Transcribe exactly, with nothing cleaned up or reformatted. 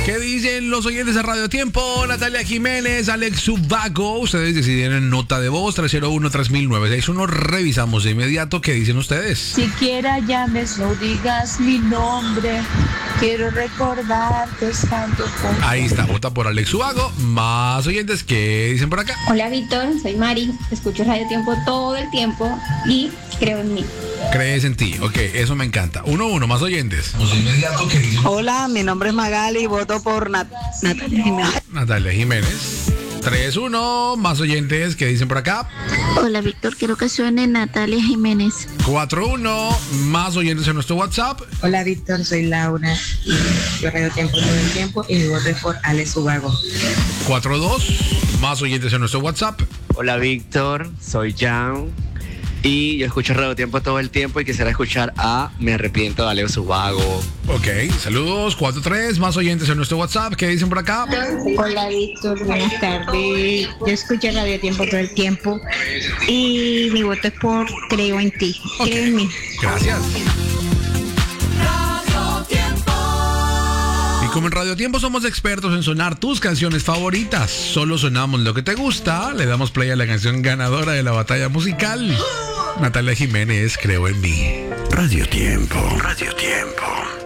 ¿Qué dicen los oyentes de Radio Tiempo? Natalia Jiménez, Alex Ubago. Ustedes decidieron nota de voz tres cero uno tres mil nueve seis uno. Revisamos de inmediato. ¿Qué dicen ustedes? Siquiera llames, no digas mi nombre. Quiero recordarte estando con... Ahí está, vota por Alex Ubago. Más oyentes, ¿qué dicen por acá? Hola Víctor, soy Mari. Escucho Radio Tiempo todo el tiempo y creo en mí. Crees en ti, ok, eso me encanta. Uno, uno, más oyentes. De inmediato, ¿qué dicen? Hola, mi nombre es Magali y voto por Nat- Natalia Jiménez. Natalia Jiménez. tres uno, más oyentes, ¿qué dicen por acá? Hola Víctor, quiero que suene Natalia Jiménez. cuatro uno, más oyentes en nuestro WhatsApp. Hola Víctor, soy Laura. Yo Radio Tiempo todo el tiempo y mi voto es por Alex Ubago. cuatro dos, más oyentes en nuestro WhatsApp. Hola Víctor, soy Jan y yo escucho Radio Tiempo todo el tiempo y quisiera escuchar a Me Arrepiento de Alex Ubago. Ok, saludos, cuatro tres, más oyentes en nuestro WhatsApp, ¿qué dicen por acá? Hola Víctor, buenas tardes. Yo escucho Radio Tiempo todo el tiempo y mi voto es por Creo en ti. Okay. Creo en mí. Gracias. Y como en Radio Tiempo somos expertos en sonar tus canciones favoritas, solo sonamos lo que te gusta, le damos play a la canción ganadora de la batalla musical. Natalia Jiménez, Creo en mí. Radio Tiempo. Radio Tiempo.